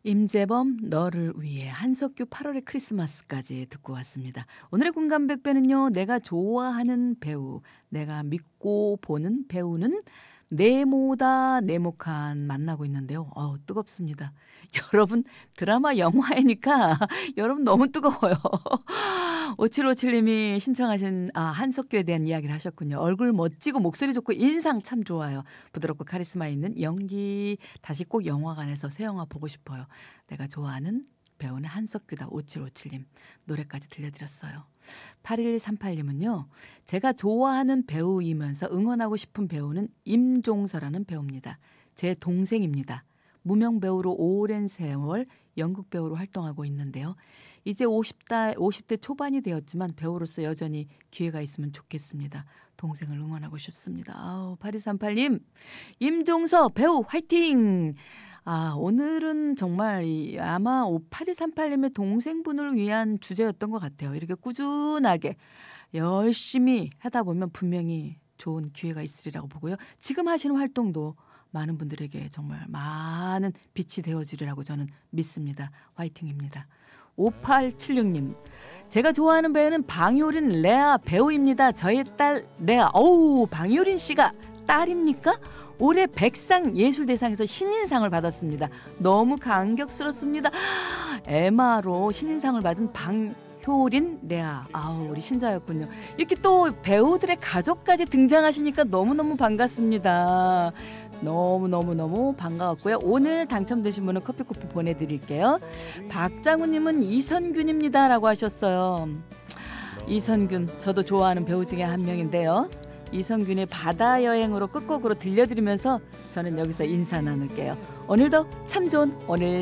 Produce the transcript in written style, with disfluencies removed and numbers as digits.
임재범 너를 위해 한석규 8월의 크리스마스까지 듣고 왔습니다. 오늘의 공감백배는요. 내가 좋아하는 배우, 내가 믿고 보는 배우는 네모다 네모칸 만나고 있는데요. 뜨겁습니다. 여러분 드라마 영화이니까 여러분 너무 뜨거워요. 5757님이 신청하신 한석규에 대한 이야기를 하셨군요. 얼굴 멋지고 목소리 좋고 인상 참 좋아요. 부드럽고 카리스마 있는 연기. 다시 꼭 영화관에서 새 영화 보고 싶어요. 내가 좋아하는 배우는 한석규다. 5757님 노래까지 들려드렸어요. 8138님은요. 제가 좋아하는 배우이면서 응원하고 싶은 배우는 임종서라는 배우입니다. 제 동생입니다. 무명 배우로 오랜 세월 연극 배우로 활동하고 있는데요. 이제 50대 초반이 되었지만 배우로서 여전히 기회가 있으면 좋겠습니다. 동생을 응원하고 싶습니다. 8238님, 임종서 배우 화이팅! 오늘은 정말 아마 8238님의 동생분을 위한 주제였던 것 같아요. 이렇게 꾸준하게 열심히 하다 보면 분명히 좋은 기회가 있으리라고 보고요. 지금 하시는 활동도 많은 분들에게 정말 많은 빛이 되어주리라고 저는 믿습니다. 화이팅입니다. 5876님, 제가 좋아하는 배우는 방효린 레아 배우입니다. 저의 딸 레아. 방효린 씨가 딸입니까? 올해 백상예술대상에서 신인상을 받았습니다. 너무 감격스럽습니다. 에마로 신인상을 받은 방효린 레아. 우리 신자였군요. 이렇게 또 배우들의 가족까지 등장하시니까 너무너무 반갑습니다. 너무너무 반가웠고요. 오늘 당첨되신 분은 커피 쿠폰 보내드릴게요. 박장우님은 이선균입니다 라고 하셨어요. 이선균 저도 좋아하는 배우 중에 한 명인데요. 이선균의 바다여행으로 끝곡으로 들려드리면서 저는 여기서 인사 나눌게요. 오늘도 참 좋은 오늘